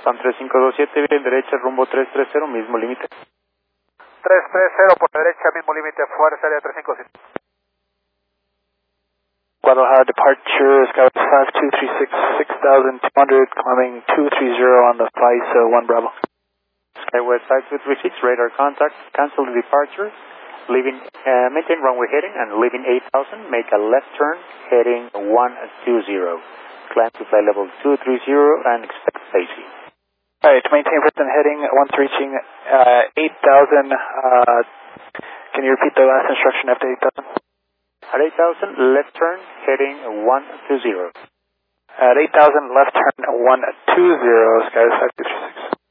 Pan 3527, bien derecha, rumbo 330, mismo límite. 330 por derecha, mismo límite, Fuerza Aérea 357. Guadalajara departure, Skyway 5236, 6200, climbing 230 on the FISA 1 Bravo. Skywest 5236, radar contact, cancel the departure, leaving, maintain runway heading and leaving 8000, make a left turn, heading 120. Climb to flight level 230 and expect safety. Alright, maintain present heading, once reaching 8000, can you repeat the last instruction after 8000? At 8000, left turn, heading 120. At 8000, left turn 120, Skywest 5236.